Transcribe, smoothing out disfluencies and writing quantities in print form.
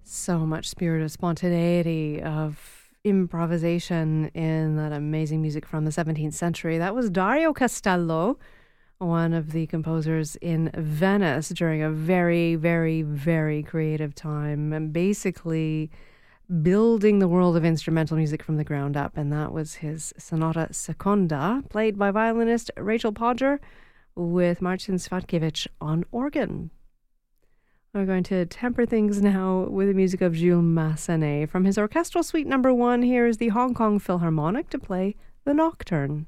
So much spirit of spontaneity, of improvisation in that amazing music from the 17th century. That was Dario Castello, one of the composers in Venice during a very, very, very creative time, and basically building the world of instrumental music from the ground up. And that was his Sonata Seconda, played by violinist Rachel Podger with Marcin Svatkiewicz on organ. We're going to temper things now with the music of Jules Massenet. From his Orchestral Suite No. 1, here is the Hong Kong Philharmonic to play The Nocturne.